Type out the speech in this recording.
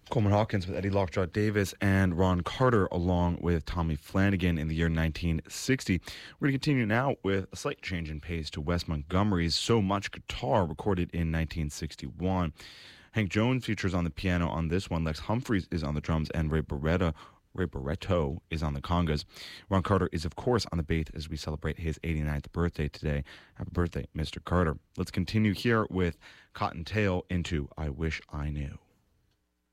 Coleman Hawkins with Eddie Lockjaw Davis and Ron Carter along with Tommy Flanagan in the year 1960. We're going to continue now with a slight change in pace to Wes Montgomery's So Much Guitar, recorded in 1961. Hank Jones features on the piano on this one. Lex Humphreys is on the drums, and Ray Barretto is on the congas. Ron Carter is, of course, on the bass as we celebrate his 89th birthday today. Happy birthday, Mr. Carter. Let's continue here with Cottontail into I Wish I Knew.